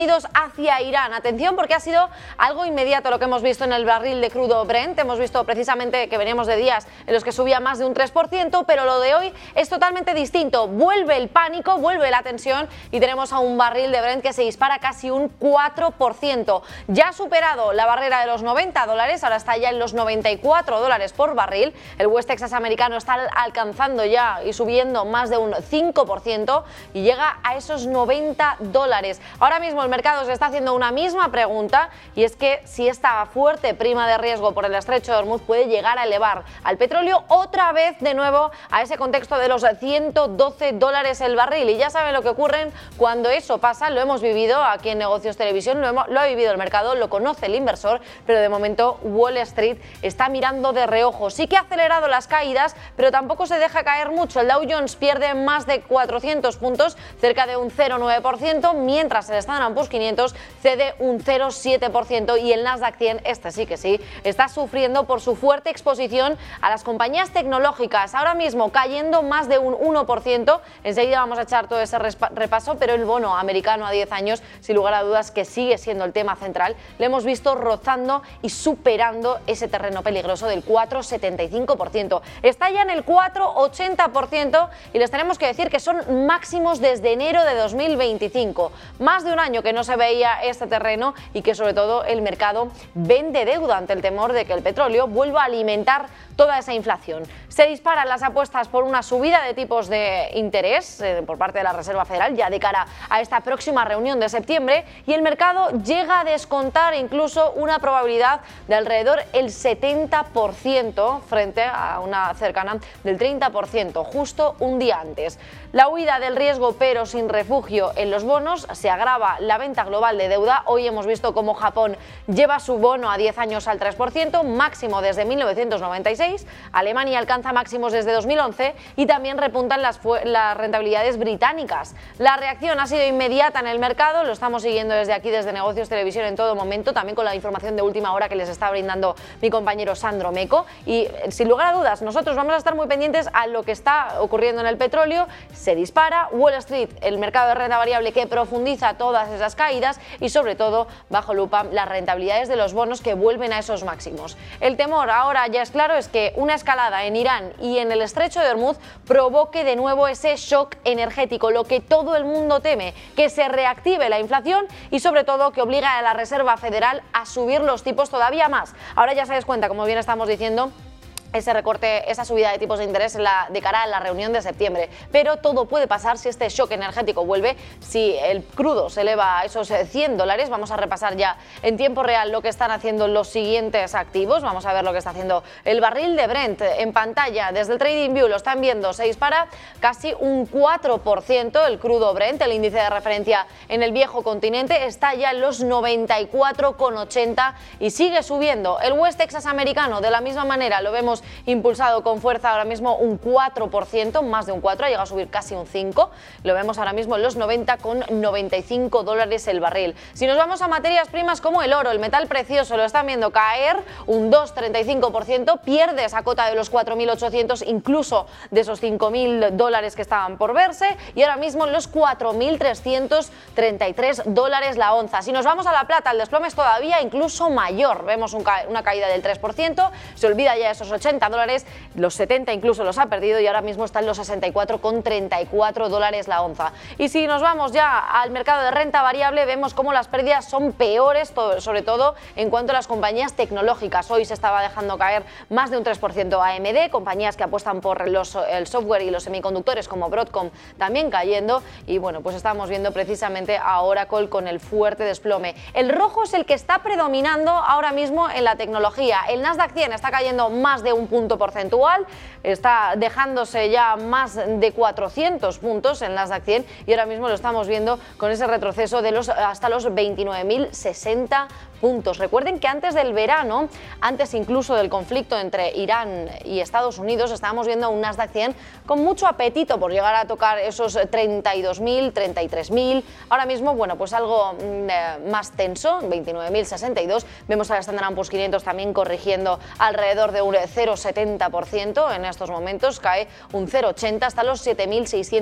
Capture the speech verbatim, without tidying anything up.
hacia Irán. Atención, porque ha sido algo inmediato lo que hemos visto en el barril de crudo Brent. Hemos visto precisamente que veníamos de días en los que subía más de un tres por ciento, pero lo de hoy es totalmente distinto. Vuelve el pánico, vuelve la tensión y tenemos a un barril de Brent que se dispara casi un cuatro por ciento. Ya ha superado la barrera de los noventa dólares, ahora está ya en los noventa y cuatro dólares por barril. El West Texas americano está alcanzando ya y subiendo más de un cinco por ciento y llega a esos noventa dólares. Ahora mismo el mercado se está haciendo una misma pregunta, y es que si esta fuerte prima de riesgo por el estrecho de Hormuz puede llegar a elevar al petróleo otra vez de nuevo a ese contexto de los ciento doce dólares el barril. Y ya saben lo que ocurre cuando eso pasa, lo hemos vivido aquí en Negocios Televisión, lo, hemos, lo ha vivido el mercado, lo conoce el inversor, pero de momento Wall Street está mirando de reojo. Sí que ha acelerado las caídas, pero tampoco se deja caer mucho. El Dow Jones pierde más de cuatrocientos puntos, cerca de un cero coma nueve por ciento, mientras el Standard and Poor's quinientos cede un cero coma siete por ciento y el Nasdaq cien, este sí que sí, está sufriendo por su fuerte exposición a las compañías tecnológicas, ahora mismo cayendo más de un uno por ciento. Enseguida vamos a echar todo ese repaso, pero el bono americano a diez años, sin lugar a dudas que sigue siendo el tema central, le hemos visto rozando y superando ese terreno peligroso del cuatro coma setenta y cinco por ciento. Está ya en el cuatro coma ochenta por ciento y les tenemos que decir que son máximos desde enero de dos mil veinticinco. Más de un año que no se veía este terreno y que sobre todo el mercado vende deuda ante el temor de que el petróleo vuelva a alimentar toda esa inflación. Se disparan las apuestas por una subida de tipos de interés eh, por parte de la Reserva Federal ya de cara a esta próxima reunión de septiembre, y el mercado llega a descontar incluso una probabilidad de alrededor el setenta por ciento frente a una cercana del treinta por ciento justo un día antes. La huida del riesgo pero sin refugio en los bonos, se agrava la venta global de deuda. Hoy hemos visto cómo Japón lleva su bono a diez años al tres por ciento, máximo desde mil novecientos noventa y seis, Alemania alcanza máximos desde dos mil once y también repuntan las, las rentabilidades británicas. La reacción ha sido inmediata en el mercado, lo estamos siguiendo desde aquí, desde Negocios Televisión en todo momento, también con la información de última hora que les está brindando mi compañero Sandro Meco, y sin lugar a dudas nosotros vamos a estar muy pendientes a lo que está ocurriendo en el petróleo. Se dispara Wall Street, el mercado de renta variable que profundiza todas esas caídas, y sobre todo bajo lupa las rentabilidades de los bonos que vuelven a esos máximos. El temor ahora ya es claro, es que una escalada en Irán y en el estrecho de Hormuz provoque de nuevo ese shock energético, lo que todo el mundo teme, que se reactive la inflación y sobre todo que obliga a la Reserva Federal a subir los tipos todavía más. Ahora ya se des cuenta, como bien estamos diciendo, ese recorte, esa subida de tipos de interés en la, de cara a la reunión de septiembre. Pero todo puede pasar si este shock energético vuelve, si el crudo se eleva a esos cien dólares. Vamos a repasar ya en tiempo real lo que están haciendo los siguientes activos. Vamos a ver lo que está haciendo el barril de Brent en pantalla. Desde el TradingView lo están viendo, se dispara casi un cuatro por ciento el crudo Brent. El índice de referencia en el viejo continente está ya en los noventa y cuatro coma ochenta y sigue subiendo. El West Texas americano de la misma manera lo vemos impulsado con fuerza, ahora mismo un cuatro por ciento, más de un cuatro, ha llegado a subir casi un cinco, lo vemos ahora mismo en los noventa coma noventa y cinco dólares el barril. Si nos vamos a materias primas como el oro, el metal precioso, lo están viendo caer un dos coma treinta y cinco por ciento, pierde esa cota de los cuatro mil ochocientos, incluso de esos cinco mil dólares que estaban por verse, y ahora mismo en los cuatro mil trescientos treinta y tres dólares la onza. Si nos vamos a la plata, el desplome es todavía incluso mayor, vemos un ca una caída del tres por ciento, se olvida ya esos ochenta dólares, los setenta incluso los ha perdido y ahora mismo está en los sesenta y cuatro coma treinta y cuatro dólares la onza. Y si nos vamos ya al mercado de renta variable, vemos cómo las pérdidas son peores, todo, sobre todo en cuanto a las compañías tecnológicas. Hoy se estaba dejando caer más de un tres por ciento A M D, compañías que apuestan por los, el software y los semiconductores como Broadcom también cayendo, y bueno, pues estamos viendo precisamente a Oracle con el fuerte desplome. El rojo es el que está predominando ahora mismo en la tecnología. El Nasdaq cien está cayendo más de un punto porcentual, está dejándose ya más de cuatrocientos puntos en Nasdaq cien y ahora mismo lo estamos viendo con ese retroceso de los hasta los veintinueve mil sesenta puntos. Recuerden que antes del verano, antes incluso del conflicto entre Irán y Estados Unidos, estábamos viendo un Nasdaq cien con mucho apetito por llegar a tocar esos treinta y dos mil, treinta y tres mil. Ahora mismo, bueno, pues algo eh, más tenso, veintinueve mil sesenta y dos. Vemos al Standard and Poor's quinientos también corrigiendo alrededor de un cero coma setenta por ciento en estos momentos, cae un cero coma ochenta hasta los siete mil seiscientos.